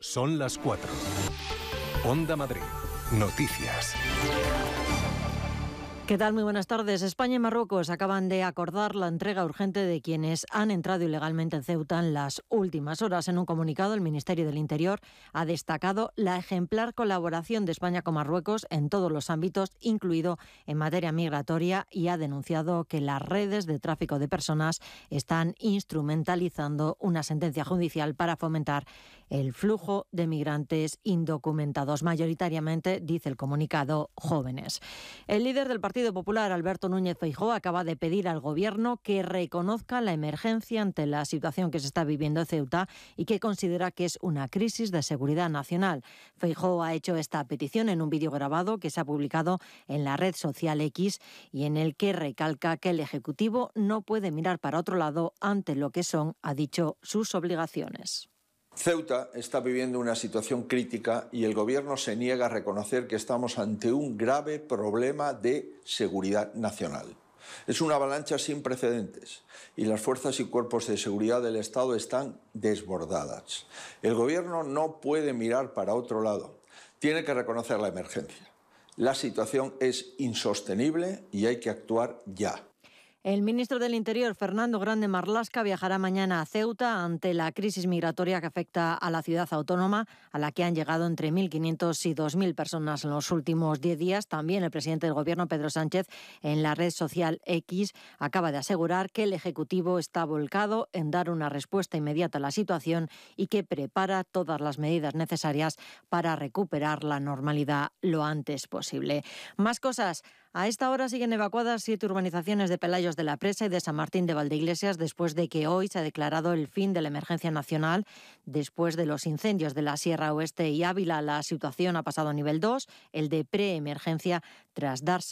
Son las 4. Onda Madrid. Noticias. ¿Qué tal? Muy buenas tardes. España y Marruecos acaban de acordar la entrega urgente de quienes han entrado ilegalmente en Ceuta en las últimas horas. En un comunicado, el Ministerio del Interior ha destacado la ejemplar colaboración de España con Marruecos en todos los ámbitos, incluido en materia migratoria, y ha denunciado que las redes de tráfico de personas están instrumentalizando una sentencia judicial para fomentar el flujo de migrantes indocumentados, mayoritariamente, dice el comunicado, jóvenes. El líder del Partido Popular, Alberto Núñez Feijóo, acaba de pedir al Gobierno que reconozca la emergencia ante la situación que se está viviendo en Ceuta y que considera que es una crisis de seguridad nacional. Feijóo ha hecho esta petición en un vídeo grabado que se ha publicado en la red social X y en el que recalca que el Ejecutivo no puede mirar para otro lado ante lo que son, ha dicho, sus obligaciones. Ceuta está viviendo una situación crítica y el Gobierno se niega a reconocer que estamos ante un grave problema de seguridad nacional. Es una avalancha sin precedentes y las fuerzas y cuerpos de seguridad del Estado están desbordadas. El Gobierno no puede mirar para otro lado. Tiene que reconocer la emergencia. La situación es insostenible y hay que actuar ya. El ministro del Interior, Fernando Grande Marlaska, viajará mañana a Ceuta ante la crisis migratoria que afecta a la ciudad autónoma, a la que han llegado entre 1.500 y 2.000 personas en los últimos 10 días. También el presidente del Gobierno, Pedro Sánchez, en la red social X, acaba de asegurar que el Ejecutivo está volcado en dar una respuesta inmediata a la situación y que prepara todas las medidas necesarias para recuperar la normalidad lo antes posible. Más cosas. A esta hora siguen evacuadas 7 urbanizaciones de Pelayos de la Presa y de San Martín de Valdeiglesias después de que hoy se ha declarado el fin de la emergencia nacional. Después de los incendios de la Sierra Oeste y Ávila, la situación ha pasado a nivel 2, el de preemergencia, tras darse